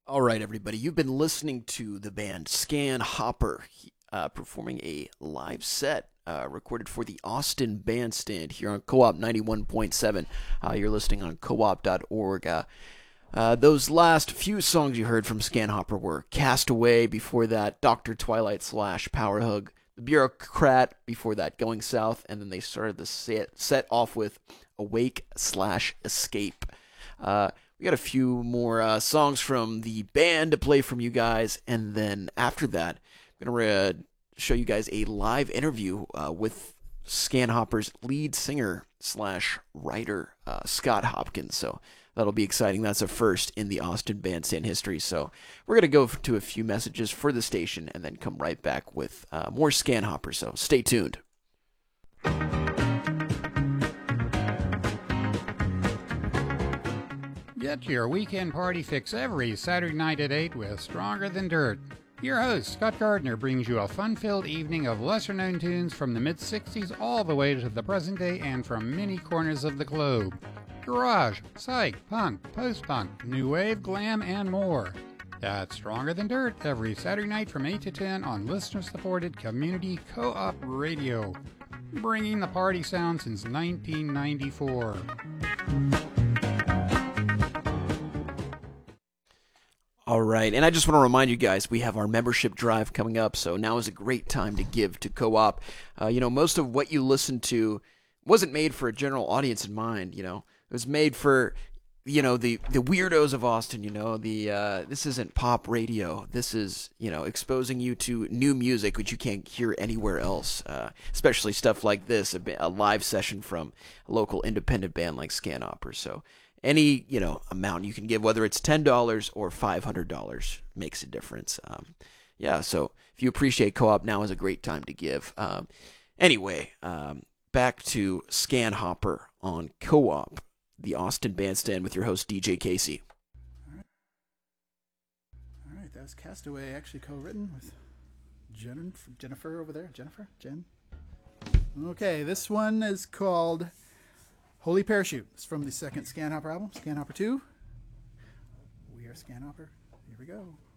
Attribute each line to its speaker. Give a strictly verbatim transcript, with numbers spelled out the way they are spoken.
Speaker 1: All right, everybody, you've been listening to the band Scan Hopper uh, performing a live set uh, recorded for the Austin Bandstand here on Co-op ninety-one point seven. Uh, you're listening on co op dot org. Uh, uh, those last few songs you heard from Scan Hopper were Castaway, before that Doctor Twilight slash Power Hug, The Bureaucrat, before that Going South, and then they started the set, set off with Awake slash Escape. Uh, we got a few more uh, songs from the band to play from you guys, and then after that, I'm going to uh, show you guys a live interview uh, with Scan Hopper's lead singer slash writer, uh, Scott Hopkins. So that'll be exciting. That's a first in the Austin Bandstand history. So we're going to go to a few messages for the station and then come right back with uh, more Scan Hopper. So stay tuned.
Speaker 2: Get your weekend party fix every Saturday night at eight with Stronger Than Dirt. Your host, Scott Gardner, brings you a fun-filled evening of lesser-known tunes from the mid-sixties all the way to the present day and from many corners of the globe. Garage, psych, punk, post-punk, new wave, glam, and more. That's Stronger Than Dirt every Saturday night from eight to ten on listener-supported community co-op radio. Bringing the party sound since nineteen ninety-four.
Speaker 1: All right, and I just want to remind you guys, we have our membership drive coming up, so now is a great time to give to Co-op. Uh, you know, most of what you listen to wasn't made for a general audience in mind, you know. It was made for, you know, the, the weirdos of Austin, you know. The uh, this isn't pop radio. This is, you know, exposing you to new music, which you can't hear anywhere else, uh, especially stuff like this, a, a live session from a local independent band like Scan Hopper, so... Any, you know, amount you can give, whether it's ten dollars or five hundred dollars, makes a difference. Um, yeah, so if you appreciate Co-op, now is a great time to give. Um, anyway, um, back to Scan Hopper on Co-op, the Austin Bandstand with your host, D J Casey.
Speaker 3: All right, All right that was Castaway, actually co-written with Jen- Jennifer over there. Jennifer? Jen? Okay, this one is called... Holy Parachute. It's from the second Scan Hopper album, Scan Hopper two. We are Scan Hopper. Here we go.